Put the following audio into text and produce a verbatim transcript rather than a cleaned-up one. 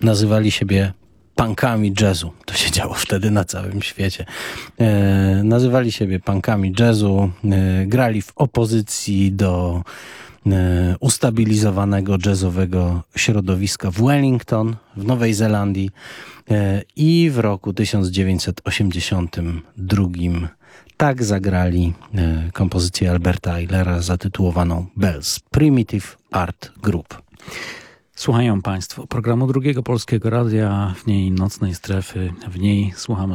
nazywali siebie punkami jazzu. To się działo wtedy na całym świecie. E, nazywali siebie punkami jazzu, e, grali w opozycji do e, ustabilizowanego jazzowego środowiska w Wellington, w Nowej Zelandii e, i w roku tysiąc dziewięćset osiemdziesiątym drugim tak zagrali e, kompozycję Alberta Eilera zatytułowaną Bells, Primitive Art Group. Słuchają Państwo programu Drugiego Polskiego Radia, w niej Nocnej Strefy, w niej słuchamy